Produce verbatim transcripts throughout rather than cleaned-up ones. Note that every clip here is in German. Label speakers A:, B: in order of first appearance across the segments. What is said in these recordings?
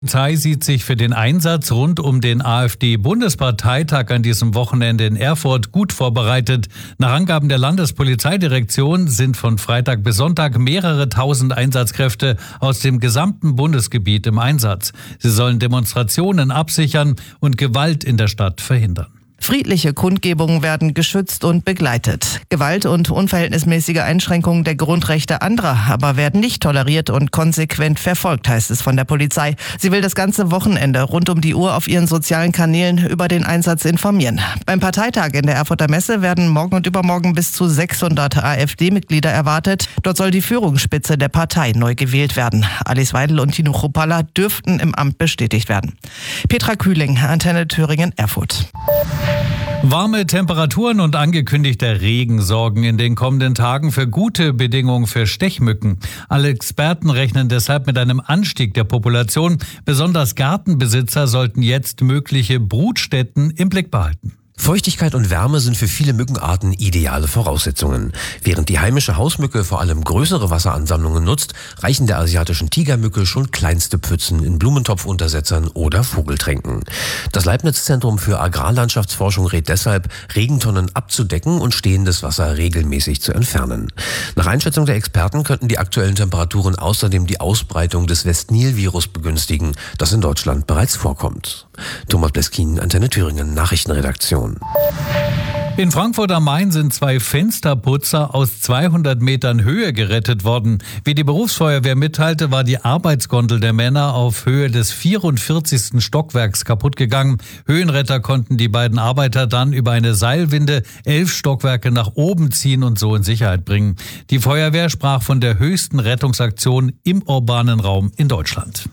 A: Die Partei sieht sich für den Einsatz rund um den AfD-Bundesparteitag an diesem Wochenende in Erfurt gut vorbereitet. Nach Angaben der Landespolizeidirektion sind von Freitag bis Sonntag mehrere tausend Einsatzkräfte aus dem gesamten Bundesgebiet im Einsatz. Sie sollen Demonstrationen absichern und Gewalt in der Stadt verhindern.
B: Friedliche Kundgebungen werden geschützt und begleitet. Gewalt und unverhältnismäßige Einschränkungen der Grundrechte anderer aber werden nicht toleriert und konsequent verfolgt, heißt es von der Polizei. Sie will das ganze Wochenende rund um die Uhr auf ihren sozialen Kanälen über den Einsatz informieren. Beim Parteitag in der Erfurter Messe werden morgen und übermorgen bis zu sechshundert AfD-Mitglieder erwartet. Dort soll die Führungsspitze der Partei neu gewählt werden. Alice Weidel und Tino Chrupalla dürften im Amt bestätigt werden. Petra Kühling, Antenne Thüringen, Erfurt.
A: Warme Temperaturen und angekündigter Regen sorgen in den kommenden Tagen für gute Bedingungen für Stechmücken. Alle Experten rechnen deshalb mit einem Anstieg der Population. Besonders Gartenbesitzer sollten jetzt mögliche Brutstätten im Blick behalten.
C: Feuchtigkeit und Wärme sind für viele Mückenarten ideale Voraussetzungen. Während die heimische Hausmücke vor allem größere Wasseransammlungen nutzt, reichen der asiatischen Tigermücke schon kleinste Pfützen in Blumentopfuntersetzern oder Vogeltränken. Das Leibniz-Zentrum für Agrarlandschaftsforschung rät deshalb, Regentonnen abzudecken und stehendes Wasser regelmäßig zu entfernen. Nach Einschätzung der Experten könnten die aktuellen Temperaturen außerdem die Ausbreitung des West-Nil-Virus begünstigen, das in Deutschland bereits vorkommt. Thomas Bleskin, Antenne Thüringen, Nachrichtenredaktion.
A: In Frankfurt am Main sind zwei Fensterputzer aus zweihundert Metern Höhe gerettet worden. Wie die Berufsfeuerwehr mitteilte, war die Arbeitsgondel der Männer auf Höhe des vierundvierzigsten Stockwerks kaputt gegangen. Höhenretter konnten die beiden Arbeiter dann über eine Seilwinde elf Stockwerke nach oben ziehen und so in Sicherheit bringen. Die Feuerwehr sprach von der höchsten Rettungsaktion im urbanen Raum in Deutschland.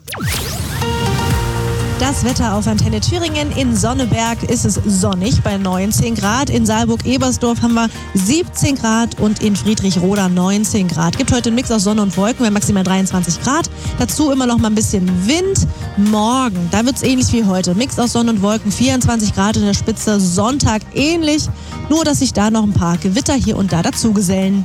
D: Das Wetter auf Antenne Thüringen. In Sonneberg ist es sonnig bei neunzehn Grad. In Saalburg-Ebersdorf haben wir siebzehn Grad und in Friedrichroda neunzehn Grad. Gibt heute einen Mix aus Sonne und Wolken, wir haben maximal dreiundzwanzig Grad. Dazu immer noch mal ein bisschen Wind. Morgen, da wird es ähnlich wie heute. Mix aus Sonne und Wolken, vierundzwanzig Grad in der Spitze. Sonntag ähnlich, nur dass sich da noch ein paar Gewitter hier und da dazugesellen.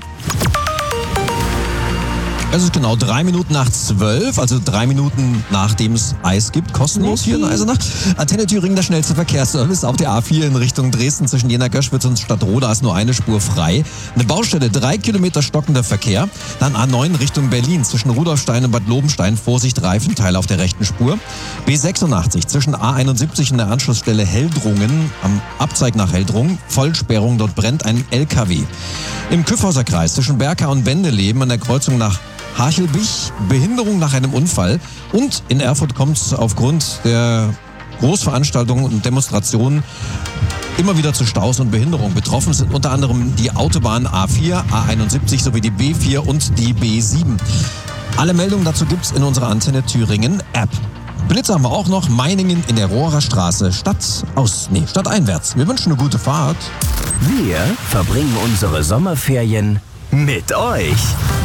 E: Es ist genau drei Minuten nach zwölf, also drei Minuten nachdem es Eis gibt, kostenlos hier in Eisenach. Antenne Thüringen, der schnellste Verkehrsservice auf der A vier in Richtung Dresden zwischen Jena-Göschwitz und Stadtroda ist nur eine Spur frei. Eine Baustelle, drei Kilometer stockender Verkehr. Dann A neun Richtung Berlin zwischen Rudolfstein und Bad Lobenstein, Vorsicht, Reifenteil auf der rechten Spur. B sechsundachtzig zwischen A einundsiebzig und der Anschlussstelle Heldrungen, am Abzeig nach Heldrungen, Vollsperrung, dort brennt ein L K W. Im Küffhauser Kreis zwischen Berka und Bendeleben an der Kreuzung nach Harchelbich, Behinderung nach einem Unfall. Und in Erfurt kommt es aufgrund der Großveranstaltungen und Demonstrationen immer wieder zu Staus und Behinderungen. Betroffen sind unter anderem die Autobahn A vier, A einundsiebzig sowie die B vier und die B sieben. Alle Meldungen dazu gibt's in unserer Antenne Thüringen App. Blitze haben wir auch noch. Meiningen in der Rohrer Straße. Stadt aus, nee, stadteinwärts. Wir wünschen eine gute Fahrt.
F: Wir verbringen unsere Sommerferien mit euch.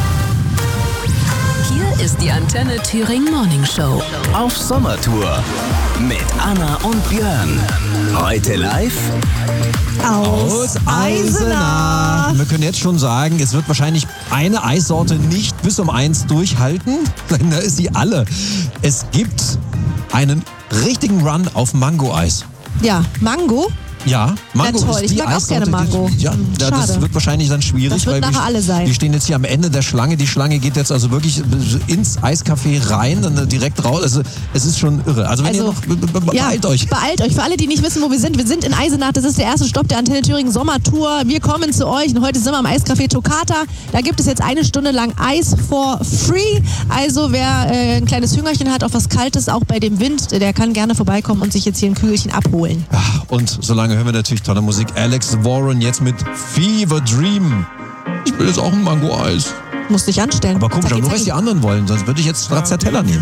G: Hier ist die Antenne Thüringen Morning Show.
F: Auf Sommertour mit Anna und Björn. Heute live
D: Aus Eisenach.
E: Wir können jetzt schon sagen, es wird wahrscheinlich eine Eissorte nicht bis um eins durchhalten. Da ist sie alle. Es gibt einen richtigen Run auf Mango-Eis.
D: Ja, Mango.
E: Ja, Mango
D: ja, toll.
E: ist die
D: Ich mag auch
E: Eissorte.
D: gerne Mango.
E: Ja, ja, das
D: Schade.
E: wird wahrscheinlich dann schwierig.
D: Das wird
E: weil
D: nachher
E: wir,
D: alle sein.
E: Wir stehen jetzt hier am Ende der Schlange. Die Schlange geht jetzt also wirklich ins Eiscafé rein, dann direkt raus. Also es ist schon irre. Also wenn
D: Also,
E: ihr noch, be be beeilt
D: ja,
E: euch.
D: Beeilt euch. Für alle, die nicht wissen, wo wir sind. Wir sind in Eisenach. Das ist der erste Stopp der Antenne Thüringen Sommertour. Wir kommen zu euch und heute sind wir am Eiscafé Toccata. Da gibt es jetzt eine Stunde lang Eis for free. Also wer äh, ein kleines Hüngerchen hat auf was Kaltes, auch bei dem Wind, der kann gerne vorbeikommen und sich jetzt hier ein Kügelchen abholen.
E: Ja, und solange hören wir natürlich tolle Musik. Alex Warren jetzt mit Fever Dream. Ich will jetzt auch ein Mango-Eis.
D: Musst dich anstellen.
E: Aber komisch,
D: Zacki,
E: nur weil es
D: zacki.
E: die anderen wollen. Sonst würde ich jetzt Stracciatella nehmen.